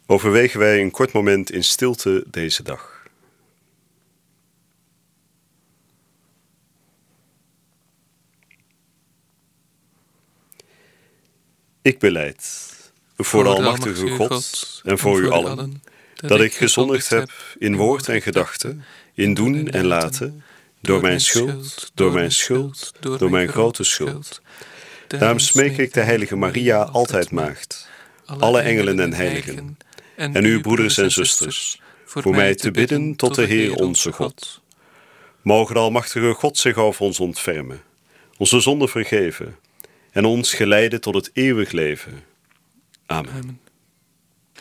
overwegen wij een kort moment in stilte deze dag. Ik belijd voor de Almachtige God en voor u allen, dat ik gezondigd heb in woord en gedachte, in doen en laten, door mijn schuld, door mijn grote schuld. Daarom smeek ik de heilige Maria, altijd maagd, alle engelen en heiligen, en uw broeders en zusters, voor mij te bidden tot de Heer onze God. Mogen de Almachtige God zich over ons ontfermen, onze zonden vergeven en ons geleiden tot het eeuwig leven. Amen.